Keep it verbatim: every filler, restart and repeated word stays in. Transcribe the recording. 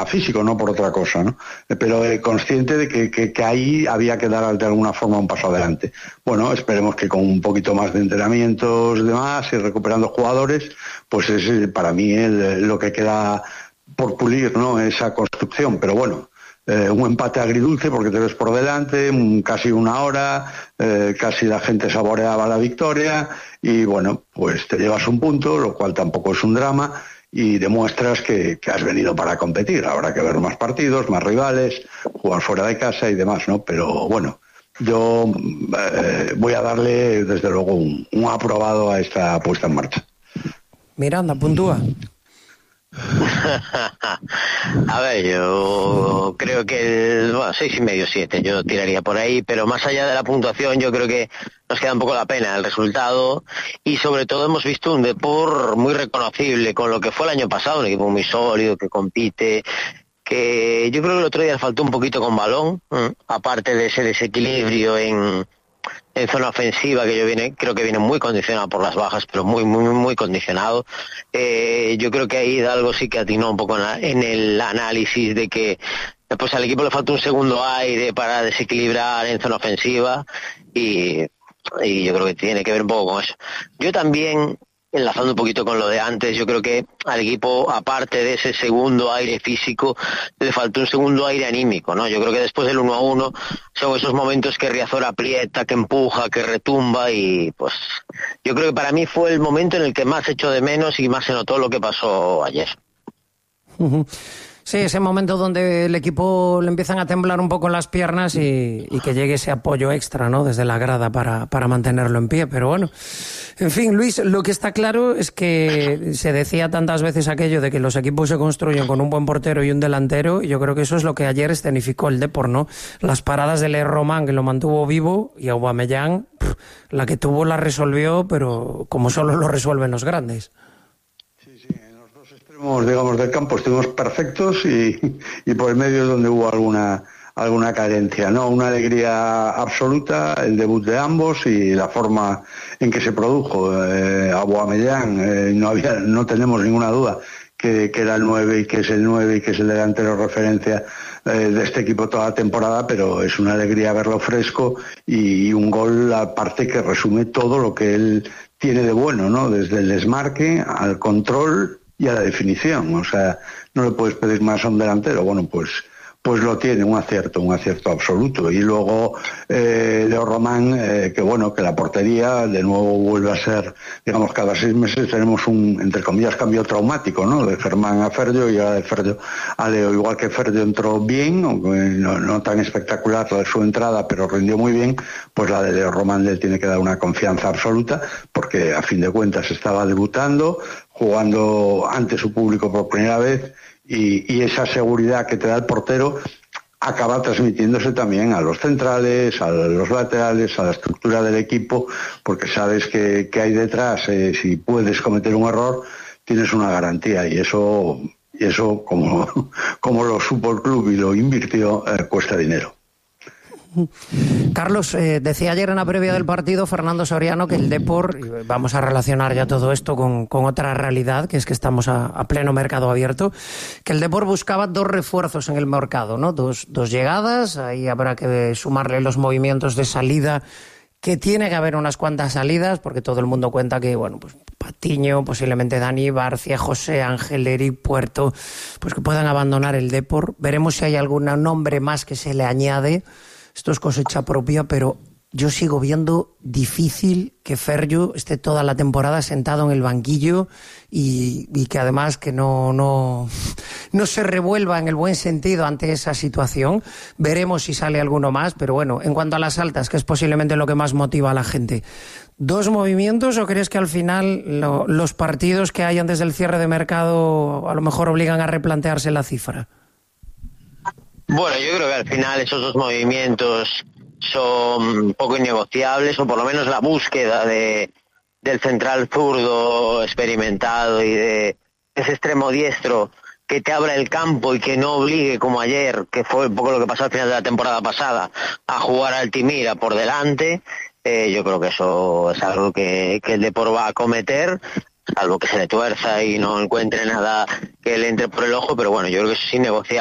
físico, no por otra cosa, ¿no? Pero eh, consciente de que, que, que ahí había que dar de alguna forma un paso adelante. Bueno, esperemos que con un poquito más de entrenamientos y demás y recuperando jugadores, pues es para mí el, lo que queda por pulir, ¿no? Esa construcción, pero bueno. Eh, un empate agridulce porque te ves por delante, un, casi una hora, eh, casi la gente saboreaba la victoria y bueno, pues te llevas un punto, lo cual tampoco es un drama y demuestras que, que has venido para competir. Habrá que ver más partidos, más rivales, jugar fuera de casa y demás, ¿no? Pero bueno, yo eh, voy a darle desde luego un, un aprobado a esta puesta en marcha. Miranda, puntúa. A ver, yo creo que el, bueno, seis y medio, siete, yo tiraría por ahí, pero más allá de la puntuación yo creo que nos queda un poco la pena el resultado y sobre todo hemos visto un Depor muy reconocible con lo que fue el año pasado, un equipo muy sólido que compite, que yo creo que el otro día le faltó un poquito con balón, ¿eh? Aparte de ese desequilibrio en en zona ofensiva que yo viene creo que viene muy condicionado por las bajas, pero muy muy muy condicionado. Eh, yo creo que ahí Hidalgo sí que atinó un poco en, la, en el análisis de que pues al equipo le falta un segundo aire para desequilibrar en zona ofensiva y, y yo creo que tiene que ver un poco con eso. Yo también, enlazando un poquito con lo de antes, yo creo que al equipo, aparte de ese segundo aire físico, le faltó un segundo aire anímico, ¿no? Yo creo que después del uno a uno son esos momentos que Riazor aprieta, que empuja, que retumba y pues yo creo que para mí fue el momento en el que más echo de menos y más se notó lo que pasó ayer. Uh-huh. Sí, ese momento donde el equipo le empiezan a temblar un poco las piernas y, y que llegue ese apoyo extra, ¿no? Desde la grada para, para mantenerlo en pie. Pero bueno, en fin, Luis, lo que está claro es que se decía tantas veces aquello de que los equipos se construyen con un buen portero y un delantero, y yo creo que eso es lo que ayer escenificó el Depor, ¿no? Las paradas de Le Román, que lo mantuvo vivo, y Aubameyang, pff, la que tuvo la resolvió, pero como solo lo resuelven los grandes. Digamos del campo estuvimos perfectos y, y por el medio es donde hubo alguna alguna carencia, ¿no? Una alegría absoluta el debut de ambos y la forma en que se produjo. eh, Aubameyang, eh, no había no tenemos ninguna duda que, que era el nueve y que es el nueve y que es el delantero referencia eh, de este equipo toda la temporada, pero es una alegría verlo fresco y, y un gol aparte que resume todo lo que él tiene de bueno, ¿no? Desde el desmarque al control y a la definición, o sea, no le puedes pedir más a un delantero. Bueno, pues pues lo tiene, un acierto, un acierto absoluto. Y luego eh, Leo Román, eh, que bueno, que la portería de nuevo vuelve a ser, digamos, cada seis meses tenemos un, entre comillas, cambio traumático, ¿no? De Germán a Ferdio y ahora de Ferdio a Leo. Igual que Ferdio entró bien, aunque no, no tan espectacular la de su entrada, pero rindió muy bien, pues la de Leo Román le tiene que dar una confianza absoluta, porque a fin de cuentas estaba debutando, jugando ante su público por primera vez, y, y esa seguridad que te da el portero acaba transmitiéndose también a los centrales, a los laterales, a la estructura del equipo, porque sabes que, que hay detrás, eh, si puedes cometer un error, tienes una garantía, y eso, y eso como, como lo supo el club y lo invirtió, eh, cuesta dinero. Carlos, eh, decía ayer en la previa del partido Fernando Soriano que el Depor, y vamos a relacionar ya todo esto con, con otra realidad, que es que estamos a, a pleno mercado abierto, que el Depor buscaba dos refuerzos en el mercado, ¿no? Dos, dos llegadas, ahí habrá que sumarle los movimientos de salida, que tiene que haber unas cuantas salidas, porque todo el mundo cuenta que, bueno, pues Patiño, posiblemente Dani, Barcia, José Ángel, Eric Puerto, pues que puedan abandonar el Depor. Veremos si hay algún nombre más que se le añade. Esto es cosecha propia, pero yo sigo viendo difícil que Ferjo esté toda la temporada sentado en el banquillo y, y que además que no, no, no se revuelva en el buen sentido ante esa situación. Veremos si sale alguno más, pero bueno, en cuanto a las altas, que es posiblemente lo que más motiva a la gente, ¿dos movimientos o crees que al final lo, los partidos que hay antes del cierre de mercado a lo mejor obligan a replantearse la cifra? Bueno, yo creo que al final esos dos movimientos son poco innegociables, o por lo menos la búsqueda de del central zurdo experimentado y de ese extremo diestro que te abra el campo y que no obligue, como ayer, que fue un poco lo que pasó al final de la temporada pasada, a jugar a Altimira por delante. Eh, yo creo que eso es algo que, que el Depor va a cometer. salvo que se le tuerza y no encuentre nada que le entre por el ojo, pero bueno, yo creo que eso es innegociable.